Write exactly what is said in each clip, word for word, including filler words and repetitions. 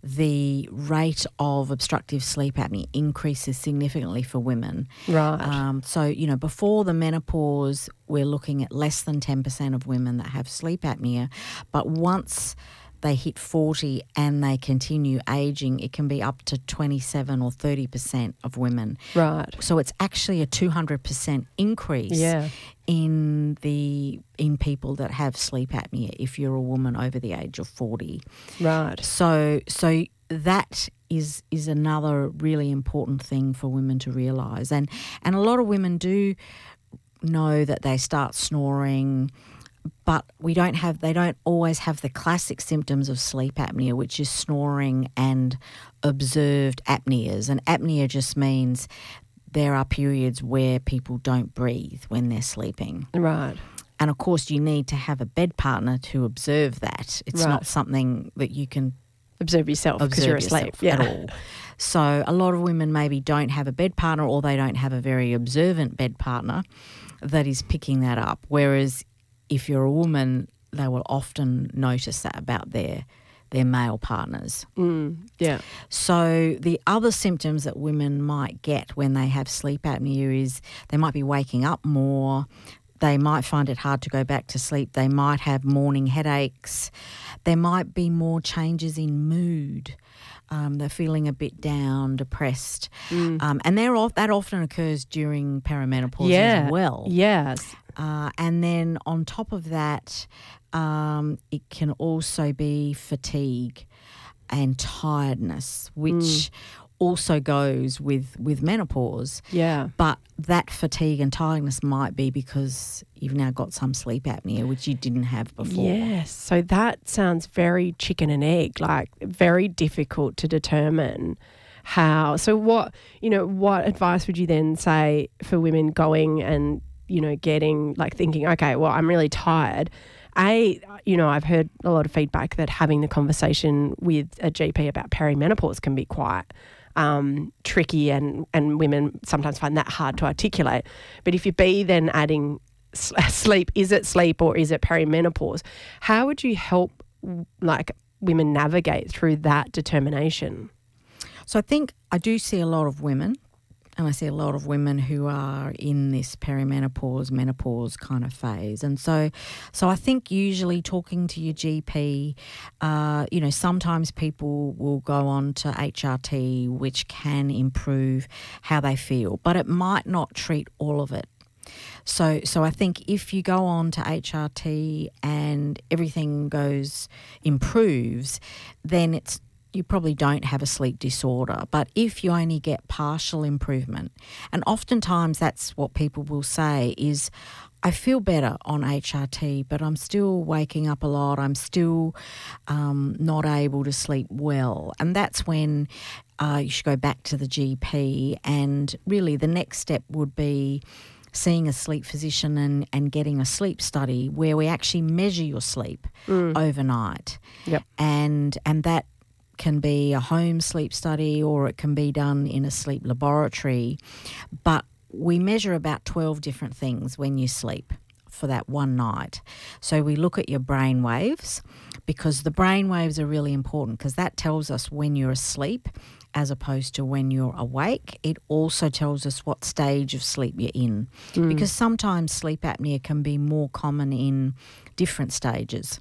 the rate of obstructive sleep apnea increases significantly for women. Right. Um, so, you know, before the menopause, we're looking at less than ten percent of women that have sleep apnea. But once they hit forty and they continue aging, it can be up to twenty-seven or thirty percent of women. Right. So it's actually a two hundred percent increase Yeah. in the in people that have sleep apnea if you're a woman over the age of forty. Right. So so that is is another really important thing for women to realise. And and a lot of women do know that they start snoring, but we don't have they don't always have the classic symptoms of sleep apnea, which is snoring and observed apneas. And apnea just means there are periods where people don't breathe when they're sleeping. Right. And of course you need to have a bed partner to observe that. It's Right. not something that you can Observe yourself because observe you're asleep. yourself Yeah. at all. So a lot of women maybe don't have a bed partner, or they don't have a very observant bed partner that is picking that up. Whereas if you're a woman, they will often notice that about their their male partners. Mm, yeah. So the other symptoms that women might get when they have sleep apnea is they might be waking up more. They might find it hard to go back to sleep. They might have morning headaches. There might be more changes in mood. Um, they're feeling a bit down, depressed. Mm. Um, and they're off, that often occurs during perimenopause Yeah. as well. Yes. Uh, and then on top of that, um, it can also be fatigue and tiredness, which Mm. also goes with, with menopause. Yeah. But that fatigue and tiredness might be because you've now got some sleep apnea, which you didn't have before. Yes. So that sounds very chicken and egg, like very difficult to determine how. So what, you know, what advice would you then say for women going and, you know, getting like thinking, okay, well, I'm really tired. A, you know, I've heard a lot of feedback that having the conversation with a G P about perimenopause can be quite um, tricky, and, and women sometimes find that hard to articulate. But if you be then adding s- sleep, is it sleep or is it perimenopause? How would you help like women navigate through that determination? So I think I do see a lot of women, and I see a lot of women who are in this perimenopause, menopause kind of phase. And so so I think usually talking to your G P, uh, you know, sometimes people will go on to H R T, which can improve how they feel, but it might not treat all of it. So so I think if you go on to H R T and everything goes, improves, then it's you probably don't have a sleep disorder. But if you only get partial improvement, and oftentimes that's what people will say is, I feel better on H R T, but I'm still waking up a lot. I'm still um, not able to sleep well. And that's when uh, you should go back to the G P, and really the next step would be seeing a sleep physician and, and getting a sleep study where we actually measure your sleep Mm. overnight. Yep. And and that can be a home sleep study, or it can be done in a sleep laboratory. But we measure about twelve different things when you sleep for that one night. So we look at your brain waves, because the brain waves are really important, because that tells us when you're asleep as opposed to when you're awake. It also tells us what stage of sleep you're in, Mm. because sometimes sleep apnea can be more common in different stages.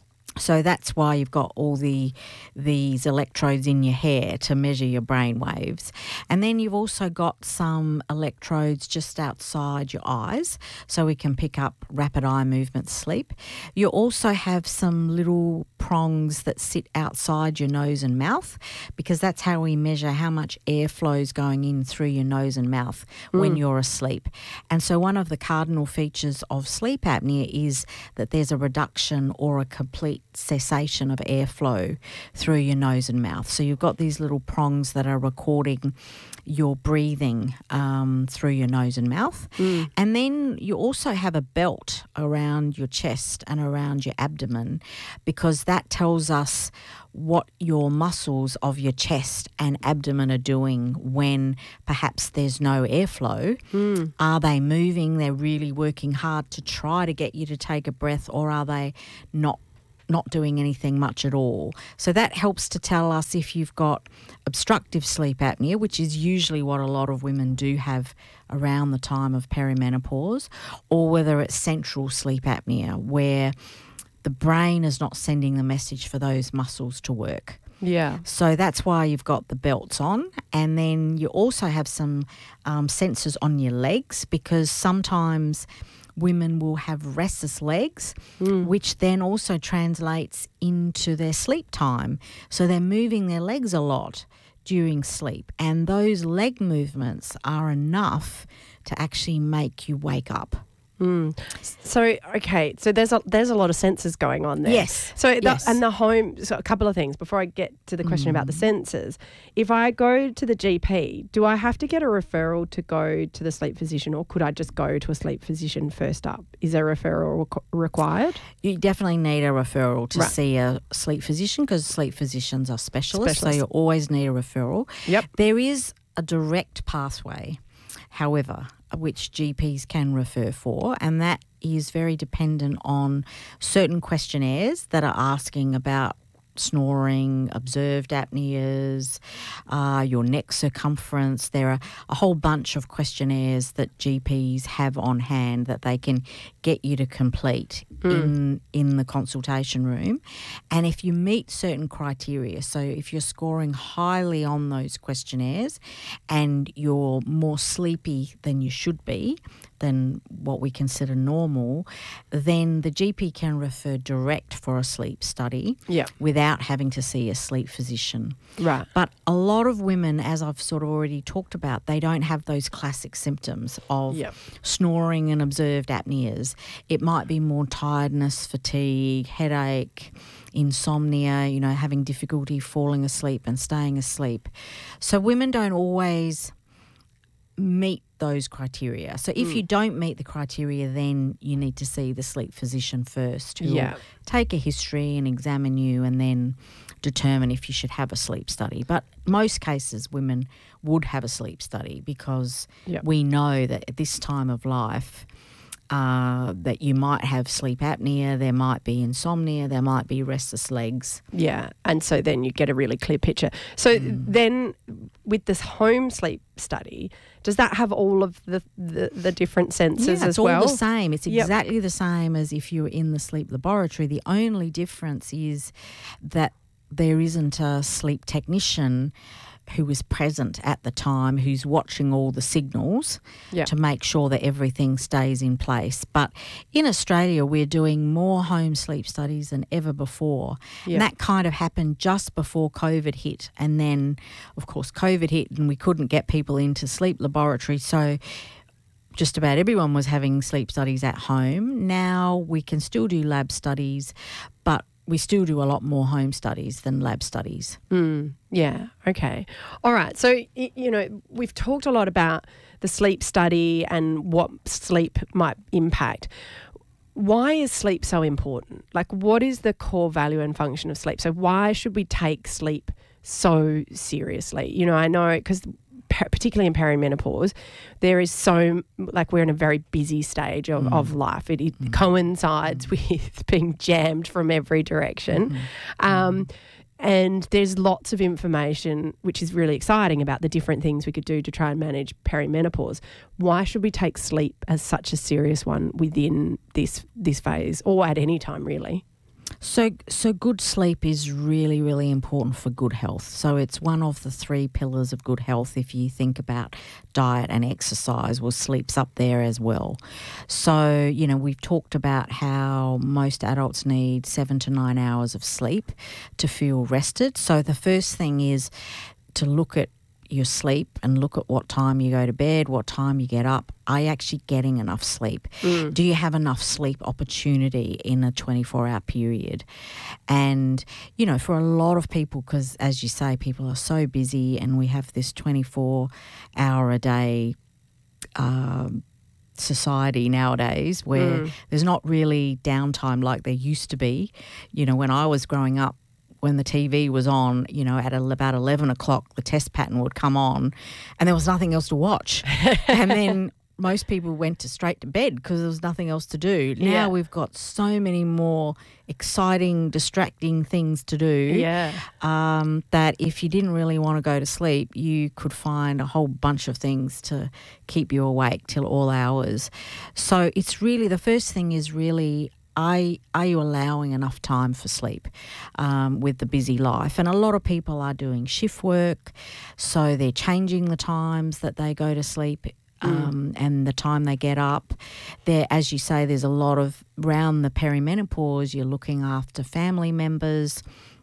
So that's why you've got all the these electrodes in your hair to measure your brain waves. And then you've also got some electrodes just outside your eyes, so we can pick up rapid eye movement sleep. You also have some little prongs that sit outside your nose and mouth, because that's how we measure how much airflow is going in through your nose and mouth when Mm. you're asleep. And so one of the cardinal features of sleep apnea is that there's a reduction or a complete cessation of airflow through your nose and mouth. So you've got these little prongs that are recording your breathing um, through your nose and mouth. Mm. And then you also have a belt around your chest and around your abdomen, because that tells us what your muscles of your chest and abdomen are doing when perhaps there's no airflow. Mm. Are they moving? They're really working hard to try to get you to take a breath, or are they not not doing anything much at all. So that helps to tell us if you've got obstructive sleep apnea, which is usually what a lot of women do have around the time of perimenopause, or whether it's central sleep apnea, where the brain is not sending the message for those muscles to work. Yeah. So that's why you've got the belts on. And then you also have some um, sensors on your legs, because sometimes women will have restless legs, mm. which then also translates into their sleep time. So they're moving their legs a lot during sleep, and those leg movements are enough to actually make you wake up. Mm. So okay, so there's a there's a lot of sensors going on there. Yes. So the, yes. and the home. So a couple of things before I get to the question mm. about the sensors. If I go to the G P, do I have to get a referral to go to the sleep physician, or could I just go to a sleep physician first up? Is there a referral requ- required? You definitely need a referral to right. see a sleep physician, because sleep physicians are specialists, specialists, so you always need a referral. Yep. There is a direct pathway, however, which G Ps can refer for, and that is very dependent on certain questionnaires that are asking about snoring, observed apneas, uh, your neck circumference. There are a whole bunch of questionnaires that G Ps have on hand that they can get you to complete mm. in in the consultation room. And if you meet certain criteria, so if you're scoring highly on those questionnaires and you're more sleepy than you should be, than what we consider normal, then the G P can refer direct for a sleep study yeah. without having to see a sleep physician. Right. But a lot of women, as I've sort of already talked about, they don't have those classic symptoms of yep. snoring and observed apneas. It might be more tiredness, fatigue, headache, insomnia, you know, having difficulty falling asleep and staying asleep. So women don't always meet those criteria. So if mm. you don't meet the criteria, then you need to see the sleep physician first, who yeah. will take a history and examine you and then determine if you should have a sleep study. But most cases, women would have a sleep study, because yep. we know that at this time of life, Uh, that you might have sleep apnea, there might be insomnia, there might be restless legs. Yeah, and so then you get a really clear picture. So mm. then with this home sleep study, does that have all of the, the, the different sensors yeah, as well? it's all the same. It's yep. exactly the same as if you were in the sleep laboratory. The only difference is that there isn't a sleep technician who is present at the time, who's watching all the signals yep. to make sure that everything stays in place. But in Australia, we're doing more home sleep studies than ever before. Yep. And that kind of happened just before COVID hit. And then, of course, COVID hit and we couldn't get people into sleep laboratories. So just about everyone was having sleep studies at home. Now we can still do lab studies, but we still do a lot more home studies than lab studies. Mm, yeah, okay. All right. So, you know, we've talked a lot about the sleep study and what sleep might impact. Why is sleep so important? Like, what is the core value and function of sleep? So why should we take sleep so seriously? You know, I know because particularly in perimenopause, there is so, like, we're in a very busy stage of, mm. of life. It, it mm. coincides mm. with being jammed from every direction. Mm. Um, and there's lots of information, which is really exciting, about the different things we could do to try and manage perimenopause. Why should we take sleep as such a serious one within this this phase, or at any time, really? So so good sleep is really, really important for good health. So it's one of the three pillars of good health. If you think about diet and exercise, well, sleep's up there as well. So, you know, we've talked about how most adults need seven to nine hours of sleep to feel rested. So the first thing is to look at your sleep and look at what time you go to bed, what time you get up. Are you actually getting enough sleep? Mm. Do you have enough sleep opportunity in a twenty-four hour period? And, you know, for a lot of people, because as you say, people are so busy and we have this twenty-four hour a day um, society nowadays where mm. there's not really downtime like there used to be. You know, when I was growing up, when the T V was on, you know, at about eleven o'clock, the test pattern would come on and there was nothing else to watch. And then most people went to straight to bed because there was nothing else to do. Now Yeah. we've got so many more exciting, distracting things to do. Yeah. Um, that if you didn't really want to go to sleep, you could find a whole bunch of things to keep you awake till all hours. So it's really, the first thing is really, Are, are you allowing enough time for sleep um, with the busy life? And a lot of people are doing shift work, so they're changing the times that they go to sleep um, mm. and the time they get up. There, as you say, there's a lot of, around the perimenopause, you're looking after family members.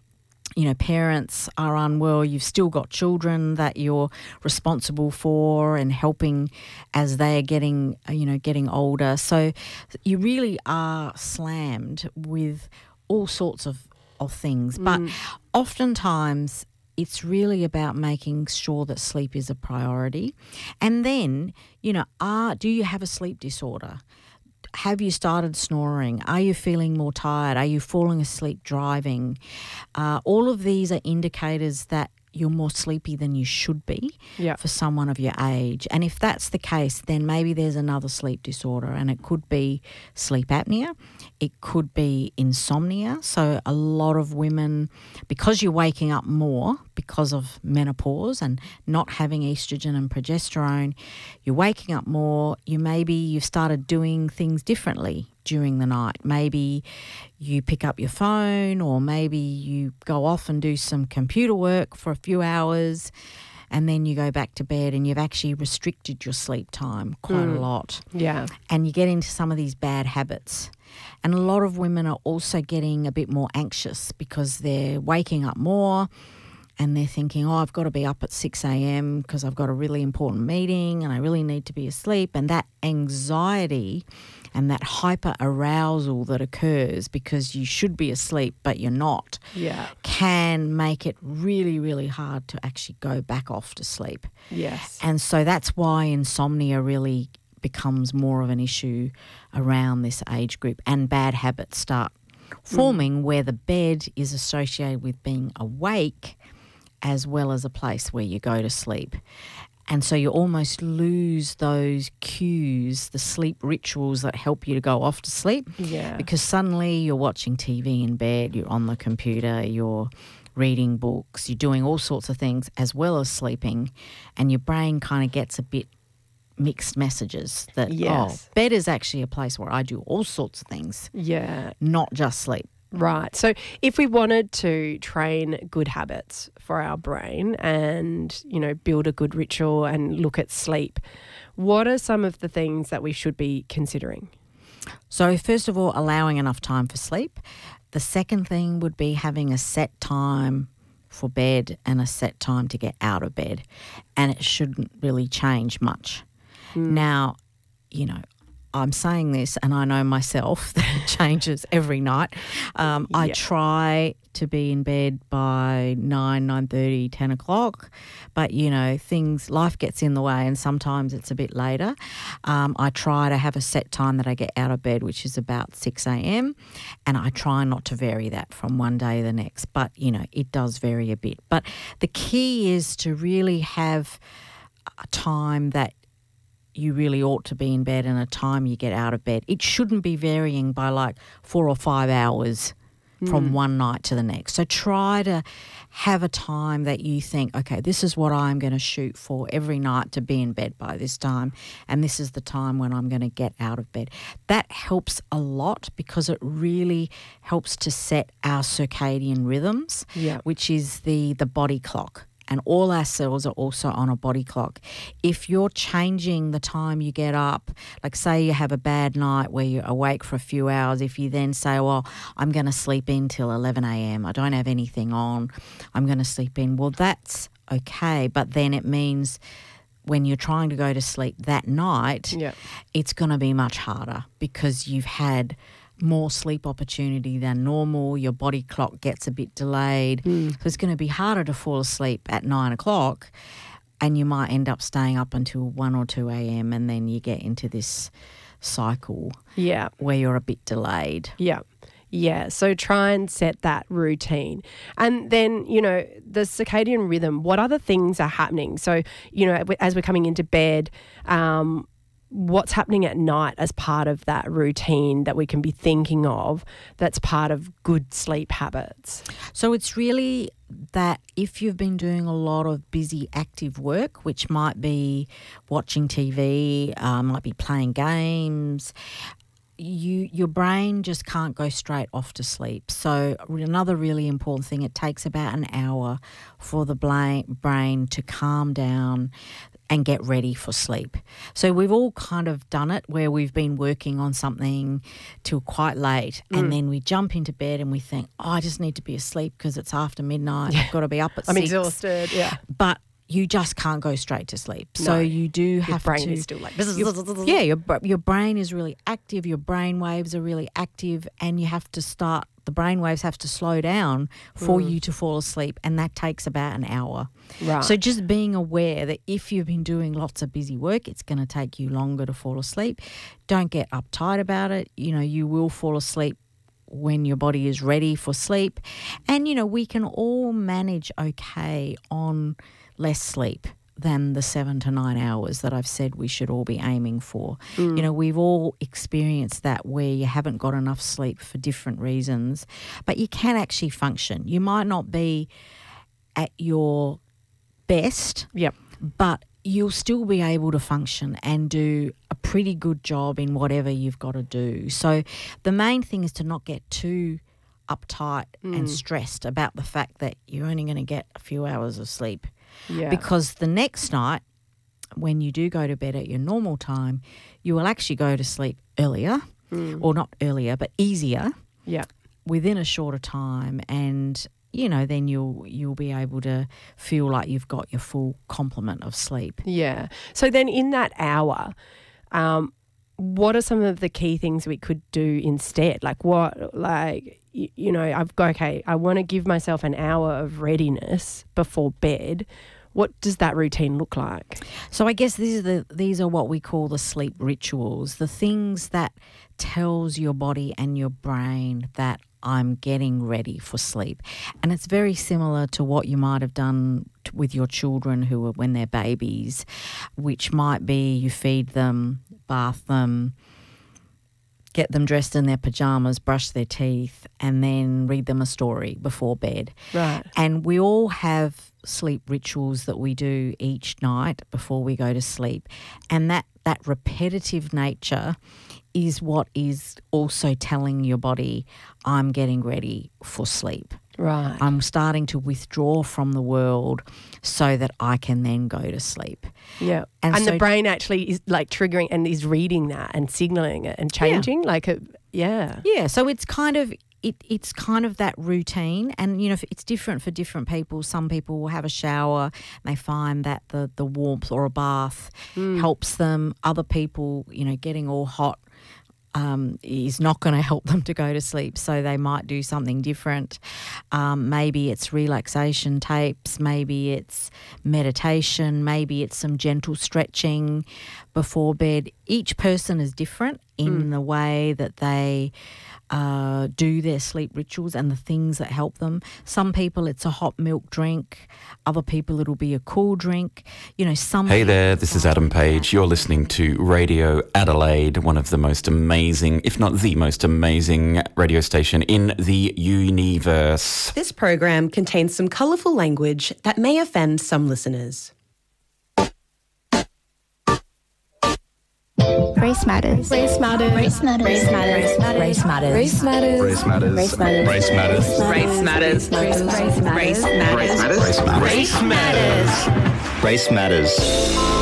You know, parents are unwell, you've still got children that you're responsible for and helping as they are getting, you know, getting older. So you really are slammed with all sorts of, of things. Mm. But oftentimes it's really about making sure that sleep is a priority. And then, you know, are, do you have a sleep disorder? Have you started snoring? Are you feeling more tired? Are you falling asleep driving? Uh, all of these are indicators that you're more sleepy than you should be yep. for someone of your age. And if that's the case, then maybe there's another sleep disorder, and it could be sleep apnea. It could be insomnia. So a lot of women, because you're waking up more because of menopause and not having estrogen and progesterone, you're waking up more. You maybe you've started doing things differently during the night. Maybe you pick up your phone, or maybe you go off and do some computer work for a few hours, and then you go back to bed, and you've actually restricted your sleep time quite mm. a lot. Yeah. And you get into some of these bad habits. And a lot of women are also getting a bit more anxious because they're waking up more, and they're thinking, oh, I've got to be up at six a.m. because I've got a really important meeting and I really need to be asleep. And that anxiety and that hyper arousal that occurs because you should be asleep but you're not yeah. can make it really, really hard to actually go back off to sleep. Yes. And so that's why insomnia really becomes more of an issue around this age group, and bad habits start forming mm. where the bed is associated with being awake as well as a place where you go to sleep. And so you almost lose those cues, the sleep rituals that help you to go off to sleep. Yeah. Because suddenly you're watching T V in bed, you're on the computer, you're reading books, you're doing all sorts of things as well as sleeping, and your brain kind of gets a bit mixed messages that, yes. oh, bed is actually a place where I do all sorts of things. Yeah. Not just sleep. Right. So if we wanted to train good habits for our brain and, you know, build a good ritual and look at sleep, what are some of the things that we should be considering? So first of all, allowing enough time for sleep. The second thing would be having a set time for bed and a set time to get out of bed. And it shouldn't really change much. Mm. Now, you know, I'm saying this and I know myself that it changes every night. Um, yeah. I try to be in bed by nine, nine thirty, ten o'clock, but, you know, things, life gets in the way and sometimes it's a bit later. Um, I try to have a set time that I get out of bed, which is about six a.m. and I try not to vary that from one day to the next, but, you know, it does vary a bit. But the key is to really have a time that you really ought to be in bed and a time you get out of bed. It shouldn't be varying by like four or five hours mm. from one night to the next. So try to have a time that you think, okay, this is what I'm going to shoot for every night to be in bed by this time, and this is the time when I'm going to get out of bed. That helps a lot because it really helps to set our circadian rhythms, yeah. which is the, the body clock. And all our cells are also on a body clock. If you're changing the time you get up, like say you have a bad night where you're awake for a few hours, if you then say, well, I'm going to sleep in till eleven a.m, I don't have anything on, I'm going to sleep in, well, that's okay. But then it means when you're trying to go to sleep that night, yeah. it's going to be much harder because you've had more sleep opportunity than normal, your body clock gets a bit delayed. Mm. So it's going to be harder to fall asleep at nine o'clock and you might end up staying up until one or two a.m. and then you get into this cycle yeah. where you're a bit delayed. Yeah. Yeah, so try and set that routine. And then, you know, the circadian rhythm, what other things are happening? So, you know, as we're coming into bed, um, what's happening at night as part of that routine that we can be thinking of that's part of good sleep habits? So it's really that if you've been doing a lot of busy active work, which might be watching T V, uh, might be playing games, you your brain just can't go straight off to sleep. So another really important thing, it takes about an hour for the brain to calm down and get ready for sleep. So we've all kind of done it where we've been working on something till quite late mm. and then we jump into bed and we think, oh, I just need to be asleep because it's after midnight. Yeah. I've got to be up at I'm six. I'm exhausted, yeah. But you just can't go straight to sleep. No. So you do your have brain to... is still like... Your, yeah, your, your brain is really active, your brain waves are really active and you have to start... The brain waves have to slow down for mm. you to fall asleep, and that takes about an hour. Right. So just being aware that if you've been doing lots of busy work, it's going to take you longer to fall asleep. Don't get uptight about it. You know, you will fall asleep when your body is ready for sleep. And, you know, we can all manage okay on less sleep than the seven to nine hours that I've said we should all be aiming for. Mm. You know, we've all experienced that where you haven't got enough sleep for different reasons, but you can actually function. You might not be at your best, yep, but you'll still be able to function and do a pretty good job in whatever you've got to do. So the main thing is to not get too uptight mm. and stressed about the fact that you're only going to get a few hours of sleep. Yeah. Because the next night, when you do go to bed at your normal time, you will actually go to sleep earlier, mm. or not earlier, but easier, yeah, within a shorter time, and you know, then you'll you'll be able to feel like you've got your full complement of sleep. Yeah. So then, in that hour, um, what are some of the key things we could do instead? Like what, like. You know, I've got, okay, I want to give myself an hour of readiness before bed. What does that routine look like? So I guess these are the these are what we call the sleep rituals, the things that tells your body and your brain that I'm getting ready for sleep. And it's very similar to what you might have done t- with your children who are when they're babies, which might be you feed them, bath them, get them dressed in their pajamas, brush their teeth, and then read them a story before bed. Right. And we all have sleep rituals that we do each night before we go to sleep. And that, that repetitive nature is what is also telling your body, I'm getting ready for sleep. Right. I'm starting to withdraw from the world so that I can then go to sleep. Yeah. And, and so the brain actually is like triggering and is reading that and signaling it and changing. Yeah. Like, a, yeah. Yeah. So it's kind of, it, it's kind of that routine, and, you know, it's different for different people. Some people will have a shower and they find that the, the warmth or a bath mm. helps them. Other people, you know, getting all hot Um, is not going to help them to go to sleep, so they might do something different. Um, maybe it's relaxation tapes, maybe it's meditation, maybe it's some gentle stretching before bed. Each person is different in mm. the way that they uh, do their sleep rituals and the things that help them. Some people it's a hot milk drink, other people it'll be a cool drink. You know, some. Hey there, this is Adam Page. You're listening to Radio Adelaide, one of the most amazing, if not the most amazing radio station in the universe. This program contains some colourful language that may offend some listeners. Race matters. Race matters. Race matters. Race matters. Race matters. Race matters. Race matters. Race matters. Race matters. Race matters. Race matters. Race matters. Race matters. Race matters. Race matters. Race matters.